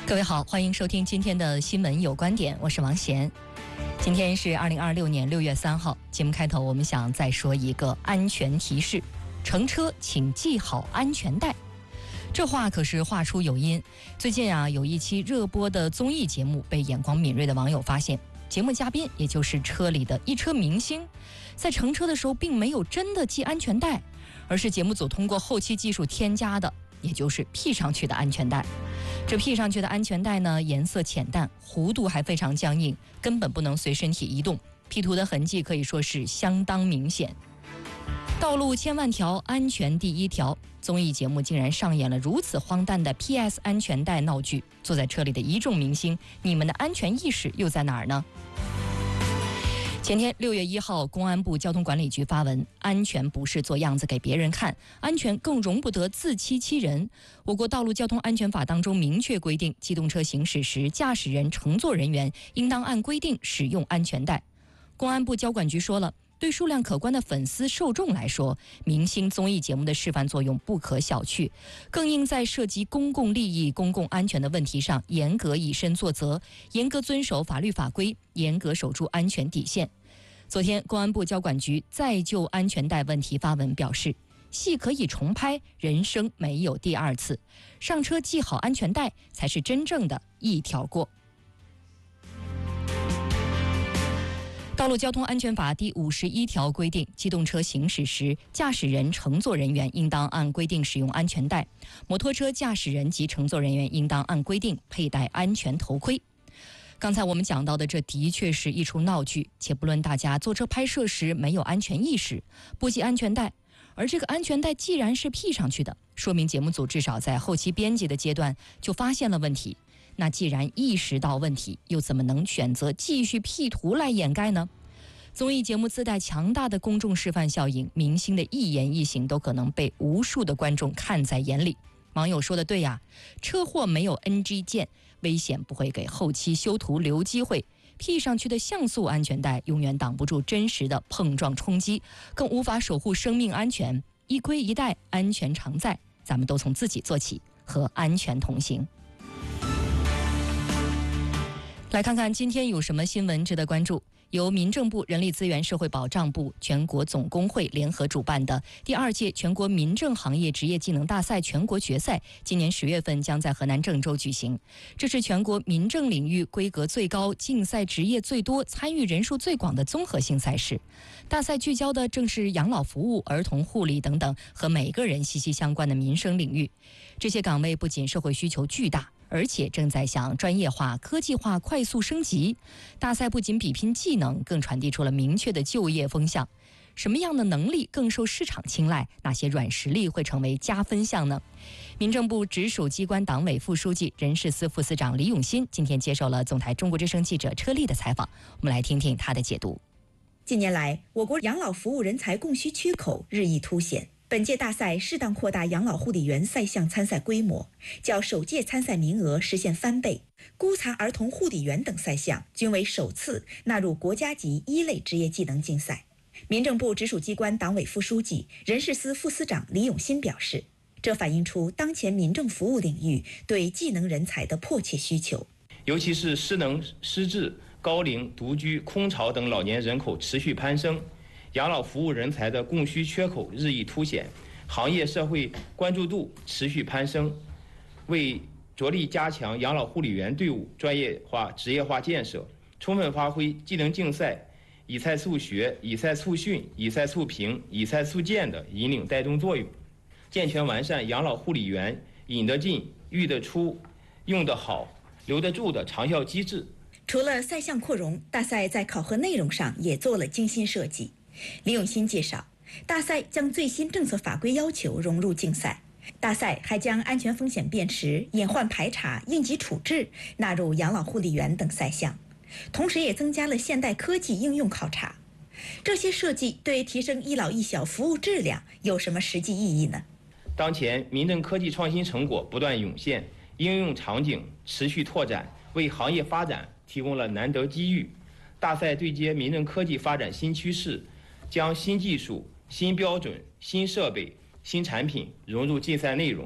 各位好，欢迎收听今天的新闻有观点，我是王贤。今天是2026年6月3号，节目开头我们想再说一个安全提示：乘车请系好安全带。这话可是话出有因。最近有一期热播的综艺节目被眼光敏锐的网友发现，节目嘉宾也就是车里的一车明星，在乘车的时候并没有真的系安全带，而是节目组通过后期技术添加的，也就是P上去的安全带。这P上去的安全带呢，颜色浅淡，弧度还非常僵硬，根本不能随身体移动，P图的痕迹可以说是相当明显。道路千万条，安全第一条。综艺节目竟然上演了如此荒诞的 PS 安全带闹剧，坐在车里的一众明星，你们的安全意识又在哪儿呢？前天6月1号，公安部交通管理局发文，安全不是做样子给别人看，安全更容不得自欺欺人。我国道路交通安全法当中明确规定，机动车行驶时，驾驶人、乘坐人员应当按规定使用安全带。公安部交管局说了，对数量可观的粉丝受众来说，明星综艺节目的示范作用不可小觑，更应在涉及公共利益、公共安全的问题上严格以身作则，严格遵守法律法规，严格守住安全底线。昨天，公安部交管局再就安全带问题发文表示，戏可以重拍，人生没有第二次，上车系好安全带才是真正的一条过。道路交通安全法第51条规定，机动车行驶时，驾驶人、乘坐人员应当按规定使用安全带；摩托车驾驶人及乘坐人员应当按规定佩戴安全头盔。刚才我们讲到的，这的确是一出闹剧，且不论大家坐车拍摄时没有安全意识，不系安全带，而这个安全带既然是P上去的，说明节目组至少在后期编辑的阶段就发现了问题。那既然意识到问题，又怎么能选择继续P图来掩盖呢？综艺节目自带强大的公众示范效应，明星的一言一行都可能被无数的观众看在眼里。网友说的对呀，车祸没有 NG 键，危险不会给后期修图留机会。P上去的像素安全带永远挡不住真实的碰撞冲击，更无法守护生命安全。一盔一带，安全常在，咱们都从自己做起，和安全同行。来看看今天有什么新闻值得关注。由民政部、人力资源社会保障部、全国总工会联合主办的第2届全国民政行业职业技能大赛全国决赛，今年10月份将在河南郑州举行。这是全国民政领域规格最高、竞赛职业最多、参与人数最广的综合性赛事。大赛聚焦的正是养老服务、儿童护理等等和每个人息息相关的民生领域。这些岗位不仅社会需求巨大，而且正在向专业化、科技化快速升级。大赛不仅比拼技能，更传递出了明确的就业风向。什么样的能力更受市场青睐？哪些软实力会成为加分项呢？民政部直属机关党委副书记、人事司副司长李永新今天接受了总台中国之声记者车丽的采访，我们来听听他的解读。 近年来，我国养老服务人才供需缺口日益凸显。本届大赛适当扩大养老护理员赛项参赛规模，较首届参赛名额实现翻倍。孤残儿童护理员等赛项均为首次纳入国家级1类职业技能竞赛。民政部直属机关党委副书记、人事司副司长李永新表示，这反映出当前民政服务领域对技能人才的迫切需求。 尤其是失能、失智、高龄、独居、空巢等老年人口持续攀升，养老服务人才的供需缺口日益凸显，行业社会关注度持续攀升。为着力加强养老护理员队伍专业化、职业化建设，充分发挥技能竞赛以赛促学、以赛促训、以赛促评、以赛促建的引领带动作用，健全完善养老护理员引得进、育得出、用得好、留得住的长效机制。 除了赛项扩容，大赛在考核内容上也做了精心设计。李永新介绍，大赛将最新政策法规要求融入竞赛，大赛还将安全风险辨识、隐患排查、应急处置纳入养老护理员等赛项，同时也增加了现代科技应用考察。这些设计对提升一老一小服务质量有什么实际意义呢？ 当前民政科技创新成果不断涌现，应用场景持续拓展，为行业发展提供了难得机遇。大赛对接民政科技发展新趋势，将新技术、新标准、新设备、新产品融入竞赛内容，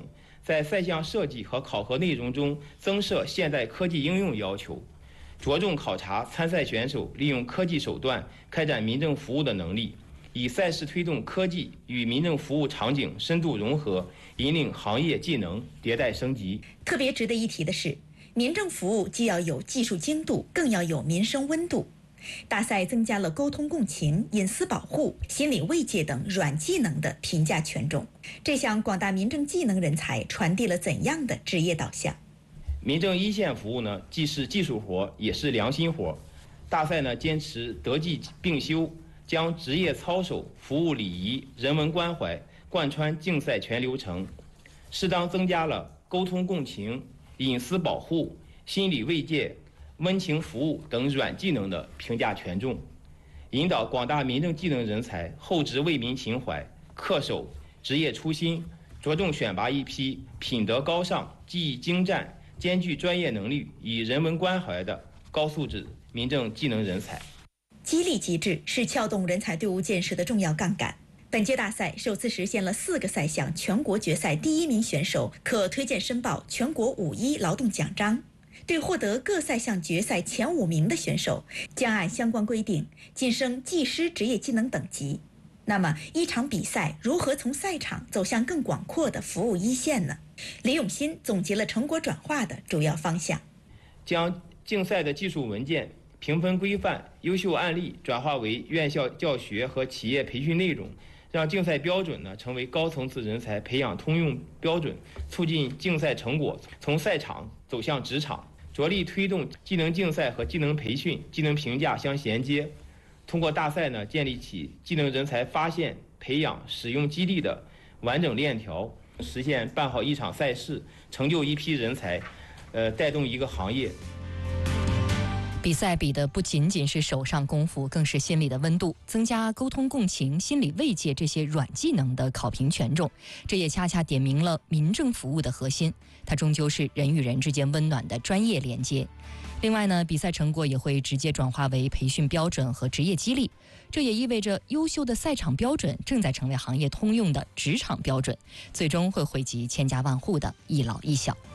在赛项设计和考核内容中增设现代科技应用要求，着重考察参赛选手利用科技手段开展民政服务的能力，以赛事推动科技与民政服务场景深度融合，引领行业技能迭代升级。 特别值得一提的是，民政服务既要有技术精度，更要有民生温度。大赛增加了沟通共情、隐私保护、心理慰藉等软技能的评价权重，这向广大民政技能人才传递了怎样的职业导向？ 民政一线服务呢，既是技术活，也是良心活。大赛呢，坚持德技并修，将职业操守、服务礼仪、人文关怀贯穿竞赛全流程，适当增加了沟通共情、隐私保护、心理慰藉、温情服务等软技能的评价权重，引导广大民政技能人才厚植为民情怀，恪守职业初心，着重选拔一批品德高尚、技艺精湛、兼具专业能力与人文关怀的高素质民政技能人才。 激励机制是撬动人才队伍建设的重要杠杆。本届大赛首次实现了4个赛项全国决赛第1名选手可推荐申报全国5·1劳动奖章。对获得各赛项决赛前5名的选手，将按相关规定晋升技师职业技能等级。那么，一场比赛如何从赛场走向更广阔的服务一线呢？李永新总结了成果转化的主要方向： 将竞赛的技术文件、评分规范、优秀案例转化为院校教学和企业培训内容，让竞赛标准呢成为高层次人才培养通用标准，促进竞赛成果从赛场走向职场。着力推动技能竞赛和技能培训、技能评价相衔接，通过大赛呢，建立起技能人才发现、培养、使用基地的完整链条，实现办好一场赛事，成就一批人才，带动一个行业。 比赛比的不仅仅是手上功夫，更是心理的温度，增加沟通共情、心理慰藉这些软技能的考评权重，这也恰恰点明了民政服务的核心，它终究是人与人之间温暖的专业连接。另外呢，比赛成果也会直接转化为培训标准和职业激励，这也意味着优秀的赛场标准正在成为行业通用的职场标准，最终会惠及千家万户的一老一小。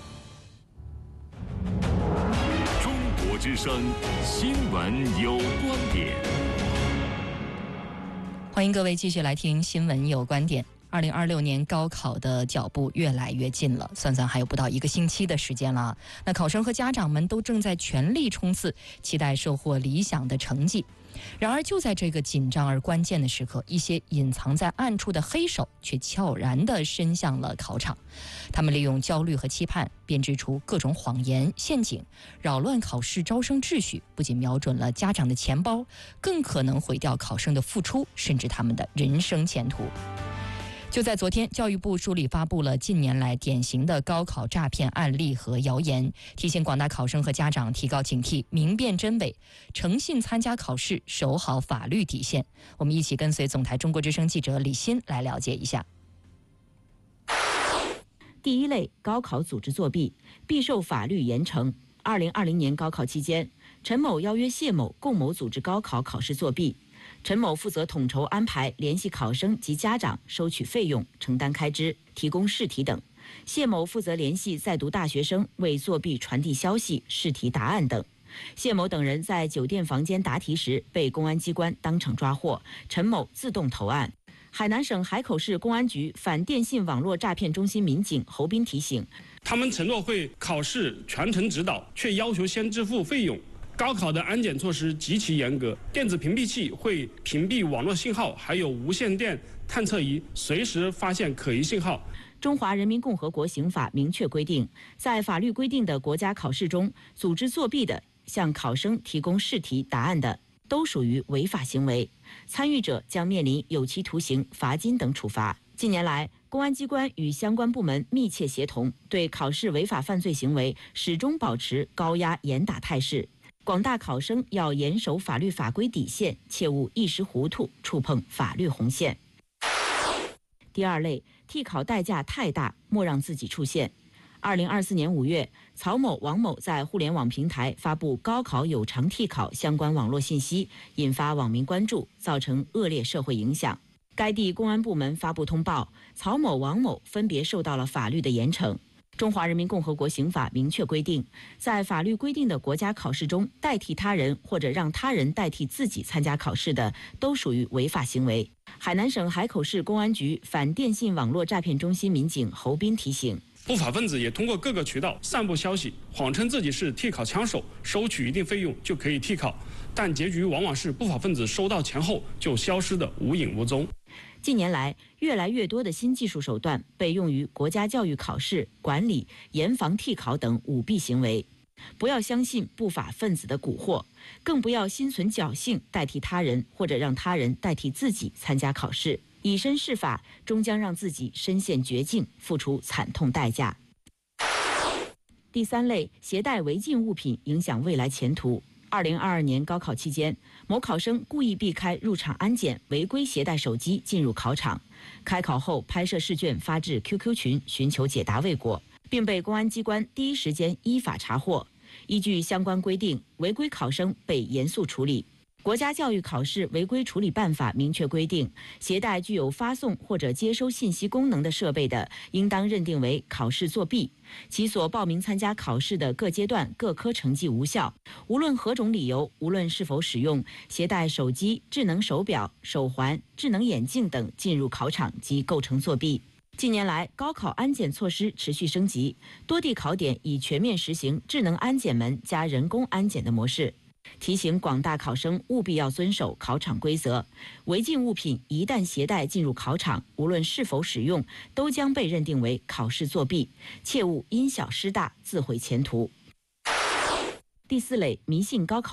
之声新闻有观点， 欢迎各位继续来听新闻有观点。2026年高考的脚步越来越近了，算算还有不到1个星期的时间了。那考生和家长们都正在全力冲刺，期待收获理想的成绩。然而就在这个紧张而关键的时刻，一些隐藏在暗处的黑手却悄然地伸向了考场。他们利用焦虑和期盼，编织出各种谎言陷阱，扰乱考试招生秩序，不仅瞄准了家长的钱包，更可能毁掉考生的付出，甚至他们的人生前途。就在昨天，教育部梳理发布了近年来典型的高考诈骗案例和谣言，提醒广大考生和家长提高警惕，明辨真伪，诚信参加考试，守好法律底线。我们一起跟随总台中国之声记者李欣来了解一下。 第一类高考组织作弊，必受法律严惩。2020年高考期间，陈某邀约谢某共谋组织高考考试作弊。陈某负责统筹安排，联系考生及家长，收取费用，承担开支，提供试题等。谢某负责联系在读大学生，为作弊传递消息、试题答案等。谢某等人在酒店房间答题时被公安机关当场抓获，陈某自动投案。海南省海口市公安局反电信网络诈骗中心民警侯斌提醒： 他们承诺会考试全程指导，却要求先支付费用。高考的安检措施极其严格，电子屏蔽器会屏蔽网络信号，还有无线电探测仪随时发现可疑信号。 中华人民共和国刑法明确规定，在法律规定的国家考试中，组织作弊的、向考生提供试题答案的，都属于违法行为，参与者将面临有期徒刑、罚金等处罚。近年来，公安机关与相关部门密切协同，对考试违法犯罪行为始终保持高压严打态势。广大考生要严守法律法规底线，切勿一时糊涂触碰法律红线。第二类，替考代价太大，莫让自己出现。2024年5月，曹某、王某在互联网平台发布高考有偿替考相关网络信息，引发网民关注，造成恶劣社会影响。 该地公安部门发布通报，曹某、王某分别受到了法律的严惩。中华人民共和国刑法明确规定，在法律规定的国家考试中，代替他人或者让他人代替自己参加考试的，都属于违法行为。海南省海口市公安局反电信网络诈骗中心民警侯斌提醒， 不法分子也通过各个渠道散布消息，谎称自己是替考枪手，收取一定费用就可以替考，但结局往往是不法分子收到钱后就消失得无影无踪。 近年来，越来越多的新技术手段被用于国家教育考试、管理、严防替考等舞弊行为。不要相信不法分子的蛊惑，更不要心存侥幸代替他人或者让他人代替自己参加考试，以身试法，终将让自己身陷绝境，付出惨痛代价。第三类，携带违禁物品影响未来前途。2022年高考期间，某考生故意避开入场安检，违规携带手机进入考场。开考后拍摄试卷发至 QQ 群，寻求解答未果，并被公安机关第一时间依法查获。依据相关规定，违规考生被严肃处理。国家教育考试违规处理办法明确规定，携带具有发送或者接收信息功能的设备的，应当认定为考试作弊，其所报名参加考试的各阶段各科成绩无效。无论何种理由，无论是否使用携带手机、智能手表、手环、智能眼镜等进入考场，即构成作弊。近年来，高考安检措施持续升级，多地考点已全面实行智能安检门加人工安检的模式。提醒广大考生务必要遵守考场规则，违禁物品一旦携带进入考场，无论是否使用，都将被认定为考试作弊，切勿因小失大，自毁前途。第四类，迷信高考